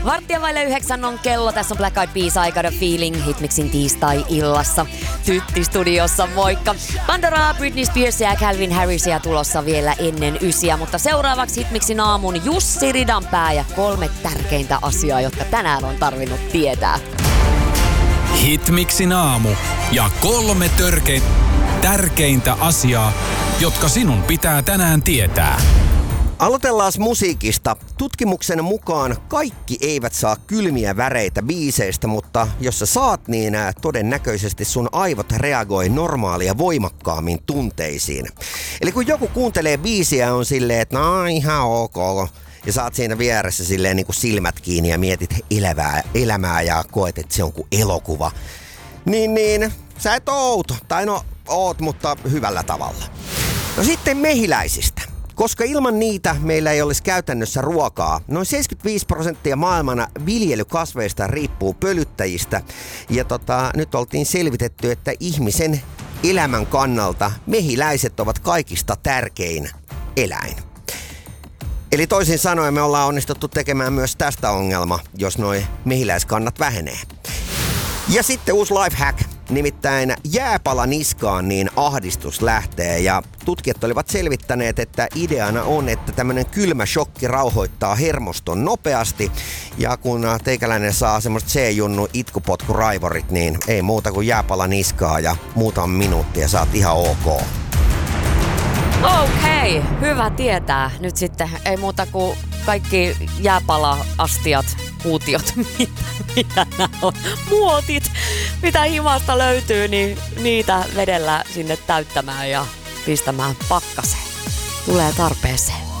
8:15 on kello. Tässä on Black Eyed Peas, I Got a Feeling, Hitmixin tiistai-illassa. Tytti studiossa, moikka. Pandora, Britney Spears ja Calvin Harrisia tulossa vielä ennen 9. Mutta seuraavaksi Hitmixin aamun Jussi Ridanpää ja 3 tärkeintä asiaa, jotka tänään on tarvinnut tietää. Hitmixin aamu ja 3 tärkeintä asiaa, jotka sinun pitää tänään tietää. Aloitellaan musiikista. Tutkimuksen mukaan kaikki eivät saa kylmiä väreitä biiseistä, mutta jos sä saat, niin todennäköisesti sun aivot reagoi normaalia voimakkaammin tunteisiin. Eli kun joku kuuntelee biisiä, on silleen, että no ihan ok, ja saat siinä vieressä silleen niin kuin silmät kiinni ja mietit elämää ja koet, että se on kuin elokuva, niin sä et oo outo. Tai no oot, mutta hyvällä tavalla. No sitten mehiläisistä. Koska ilman niitä meillä ei olisi käytännössä ruokaa. Noin 75% maailman viljelykasveista riippuu pölyttäjistä. Ja nyt oltiin selvitetty, että ihmisen elämän kannalta mehiläiset ovat kaikista tärkein eläin. Eli toisin sanoen me ollaan onnistuttu tekemään myös tästä ongelma, jos noi mehiläiskannat vähenee. Ja sitten uusi lifehack. Nimittäin jääpala niskaan, niin ahdistus lähtee. Ja tutkijat olivat selvittäneet, että ideana on, että tämmönen kylmä shokki rauhoittaa hermoston nopeasti. Ja kun teikäläinen saa semmoista C-junnu itkupotkuraivorit, niin ei muuta kuin jääpala niskaa ja muutama minuuttia saat ihan ok. Okei, hyvä tietää. Nyt sitten ei muuta kuin kaikki jääpala-astiat, kuutiot, mitä nämä on, muotit, mitä himasta löytyy, niin niitä vedellä sinne täyttämään ja pistämään pakkaseen. Tulee tarpeeseen.